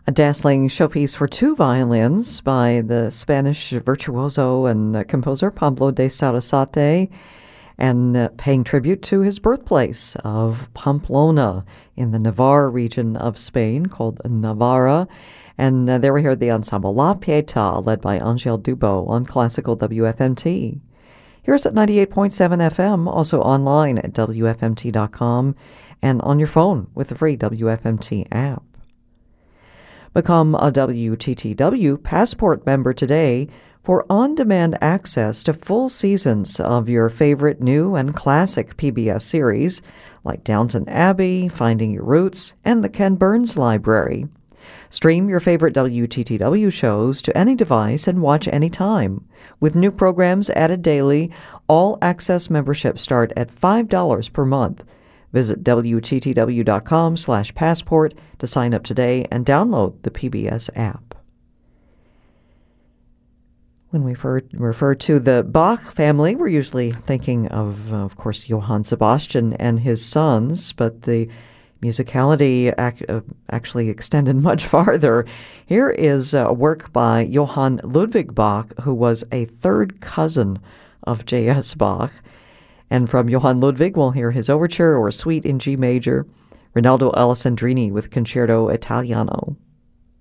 A dazzling showpiece for two violins by the Spanish virtuoso and composer Pablo de Sarasate, and paying tribute to his birthplace of Pamplona in the Navarre region of Spain, called Navarra. And there we heard the ensemble La Pietà, led by Angel Dubo on Classical WFMT. Here's at 98.7 FM, also online at WFMT.com and on your phone with the free WFMT app. Become a WTTW Passport member today for on-demand access to full seasons of your favorite new and classic PBS series like Downton Abbey, Finding Your Roots, and the Ken Burns Library. Stream your favorite WTTW shows to any device and watch anytime. With new programs added daily, all access memberships start at $5 per month. Visit WTTW.com/passport to sign up today and download the PBS app. When we refer to the Bach family, we're usually thinking of course, Johann Sebastian and his sons, but the musicality actually extended much farther. Here is a work by Johann Ludwig Bach, who was a third cousin of J.S. Bach. And from Johann Ludwig, we'll hear his overture or suite in G major, Rinaldo Alessandrini with Concerto Italiano.